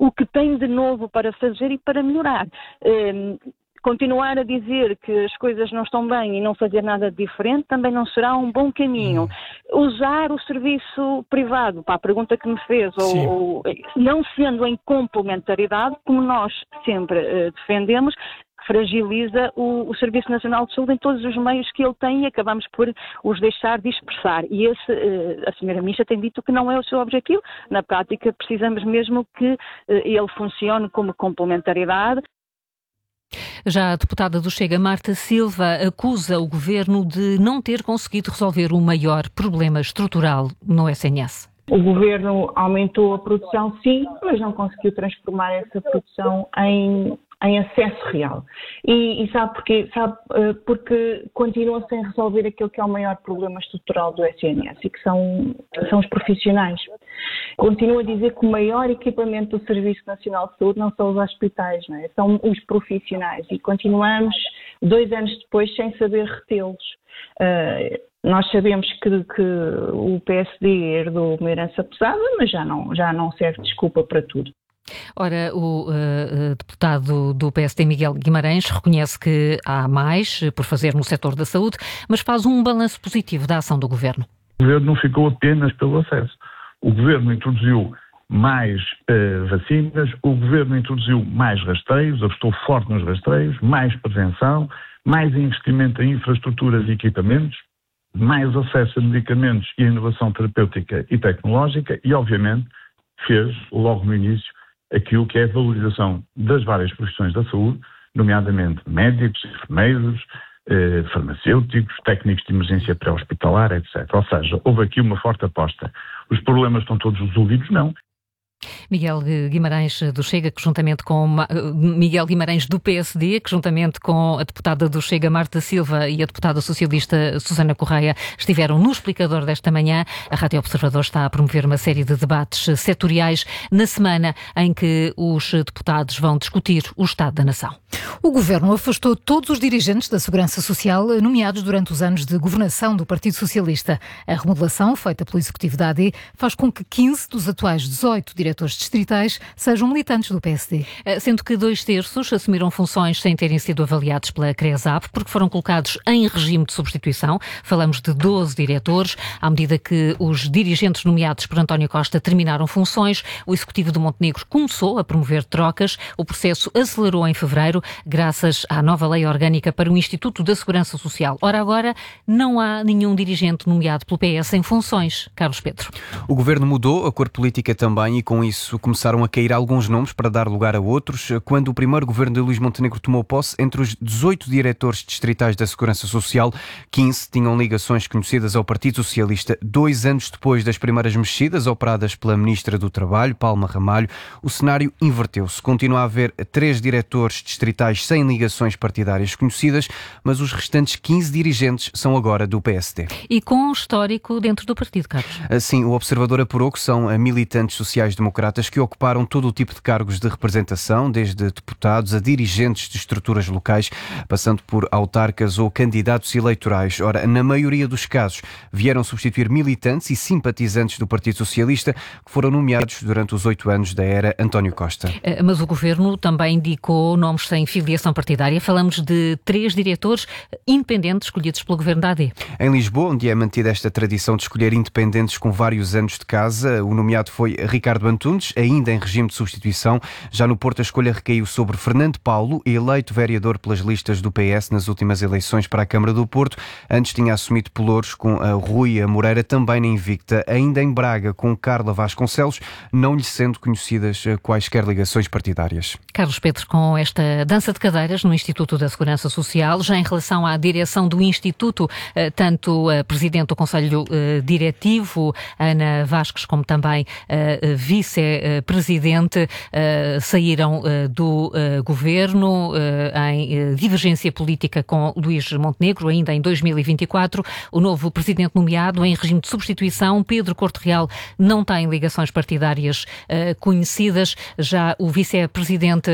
o que tem de novo para fazer e para melhorar. Continuar a dizer que as coisas não estão bem e não fazer nada de diferente também não será um bom caminho. Usar o serviço privado, para a pergunta que me fez, ou não sendo em complementaridade, como nós sempre defendemos, fragiliza o Serviço Nacional de Saúde em todos os meios que ele tem e acabamos por os deixar dispersar. E a senhora Ministra tem dito que não é o seu objetivo. Na prática, precisamos mesmo que ele funcione como complementaridade. Já a deputada do Chega, Marta Silva, acusa o Governo de não ter conseguido resolver o maior problema estrutural no SNS. O Governo aumentou a produção, sim, mas não conseguiu transformar essa produção em acesso real. E sabe porquê? Porque continua sem resolver aquilo que é o maior problema estrutural do SNS e que são os profissionais. Continuo a dizer que o maior equipamento do Serviço Nacional de Saúde não são os hospitais, não é? São os profissionais e continuamos 2 anos depois sem saber retê-los. Nós sabemos que o PSD herdou uma herança pesada, mas já não serve desculpa para tudo. Ora, o deputado do PSD, Miguel Guimarães, reconhece que há mais por fazer no setor da saúde, mas faz um balanço positivo da ação do Governo. O Governo não ficou apenas pelo acesso. O Governo introduziu mais vacinas, o Governo introduziu mais rastreios, apostou forte nos rastreios, mais prevenção, mais investimento em infraestruturas e equipamentos, mais acesso a medicamentos e a inovação terapêutica e tecnológica e, obviamente, fez, logo no início, aquilo que é a valorização das várias profissões da saúde, nomeadamente médicos, enfermeiros, farmacêuticos, técnicos de emergência pré-hospitalar, etc. Ou seja, houve aqui uma forte aposta. Os problemas estão todos resolvidos? Não. Miguel Guimarães do Chega, que juntamente com Miguel Guimarães do PSD, que juntamente com a deputada do Chega, Marta Silva, e a deputada socialista Susana Correia, estiveram no explicador desta manhã. A Rádio Observador está a promover uma série de debates setoriais na semana em que os deputados vão discutir o Estado da Nação. O Governo afastou todos os dirigentes da Segurança Social nomeados durante os anos de governação do Partido Socialista. A remodelação, feita pelo Executivo da AD, faz com que 15 dos atuais 18 diretores distritais sejam militantes do PSD. Sendo que 2/3 assumiram funções sem terem sido avaliados pela CREASAP, porque foram colocados em regime de substituição. Falamos de 12 diretores. À medida que os dirigentes nomeados por António Costa terminaram funções, o Executivo de Montenegro começou a promover trocas. O processo acelerou em fevereiro, graças à nova lei orgânica para o Instituto da Segurança Social. Ora, agora não há nenhum dirigente nomeado pelo PS em funções. Carlos Pedro. O Governo mudou a cor política também e com isso começaram a cair alguns nomes para dar lugar a outros. Quando o primeiro governo de Luís Montenegro tomou posse, entre os 18 diretores distritais da Segurança Social, 15 tinham ligações conhecidas ao Partido Socialista. 2 anos depois das primeiras mexidas operadas pela Ministra do Trabalho, Palma Ramalho, o cenário inverteu-se. Continua a haver 3 diretores distritais sem ligações partidárias conhecidas, mas os restantes 15 dirigentes são agora do PSD. E com histórico dentro do partido, Carlos? Sim, o Observador apurou que são militantes sociais-democratas que ocuparam todo o tipo de cargos de representação, desde deputados a dirigentes de estruturas locais, passando por autarcas ou candidatos eleitorais. Ora, na maioria dos casos, vieram substituir militantes e simpatizantes do Partido Socialista que foram nomeados durante os 8 anos da era António Costa. Mas o Governo também indicou nomes sem filiação partidária. Falamos de 3 diretores independentes escolhidos pelo Governo da AD. Em Lisboa, onde é mantida esta tradição de escolher independentes com vários anos de casa, o nomeado foi Ricardo Antunes, ainda em regime de substituição. Já no Porto, a escolha recaiu sobre Fernando Paulo, eleito vereador pelas listas do PS nas últimas eleições para a Câmara do Porto. Antes tinha assumido pelouros com a Rui Moreira, também na Invicta. Ainda em Braga, com Carla Vasconcelos, não lhe sendo conhecidas quaisquer ligações partidárias. Carlos Pedro, com esta dança de cadeiras no Instituto da Segurança Social, já em relação à direção do Instituto, tanto a Presidente do Conselho Diretivo, Ana Vasques, como também a Vice-Presidente, saíram do Governo em divergência política com Luís Montenegro, ainda em 2024. O novo Presidente nomeado em regime de substituição, Pedro Corte Real, não tem ligações partidárias conhecidas. Já o Vice-Presidente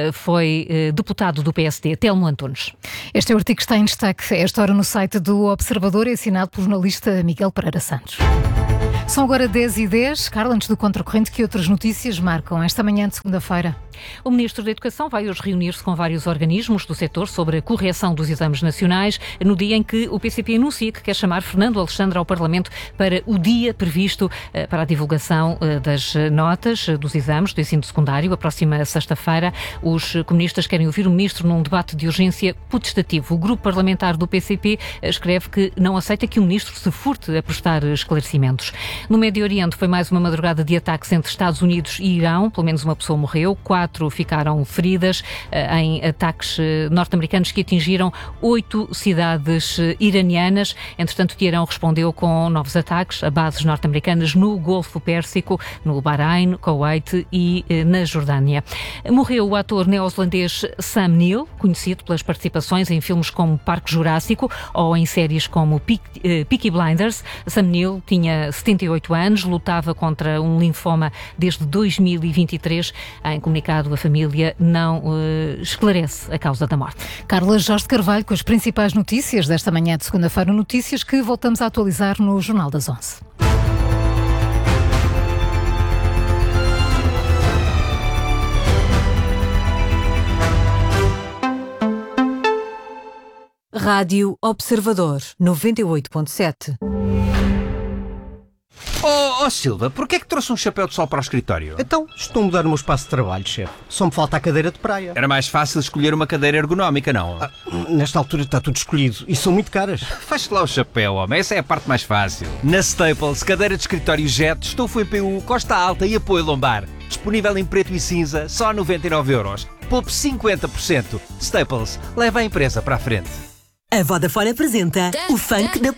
foi deputado do PSD, Telmo Antunes. Este é o artigo que está em destaque a esta hora no site do Observador, assinado pelo jornalista Miguel Pereira Santos. São agora 10h10. Carla, antes do Contracorrente, que outras notícias marcam esta manhã de segunda-feira? O Ministro da Educação vai hoje reunir-se com vários organismos do setor sobre a correção dos exames nacionais, no dia em que o PCP anuncia que quer chamar Fernando Alexandre ao Parlamento para o dia previsto para a divulgação das notas dos exames do ensino secundário. A próxima sexta-feira, os comunistas querem ouvir o Ministro num debate de urgência potestativo. O grupo parlamentar do PCP escreve que não aceita que o Ministro se furte a prestar esclarecimentos. No Médio Oriente foi mais uma madrugada de ataques entre Estados Unidos e Irão. Pelo menos uma pessoa morreu, 4 ficaram feridas em ataques norte-americanos que atingiram 8 cidades iranianas. Entretanto, Teherão respondeu com novos ataques a bases norte-americanas no Golfo Pérsico, no Bahrein, Kuwait e na Jordânia. Morreu o ator neozelandês Sam Neill, conhecido pelas participações em filmes como Parque Jurássico ou em séries como Peaky Blinders. Sam Neill tinha 78 anos, lutava contra um linfoma desde 2023. Em comunicado, a família não esclarece a causa da morte. Carla Jorge Carvalho com as principais notícias desta manhã de segunda-feira, notícias que voltamos a atualizar no Jornal das 11. Rádio Observador 98.7. Oh Silva, porquê é que trouxe um chapéu de sol para o escritório? Então, estou a mudar o meu espaço de trabalho, chefe. Só me falta a cadeira de praia. Era mais fácil escolher uma cadeira ergonómica, não? Nesta altura está tudo escolhido e são muito caras. Faz-te lá o chapéu, homem. Essa é a parte mais fácil. Na Staples, cadeira de escritório Jet, estofo em PU, costa alta e apoio lombar. Disponível em preto e cinza, só a 99€. Poupe 50%. Staples, leva a empresa para a frente. A Vodafone apresenta o funk da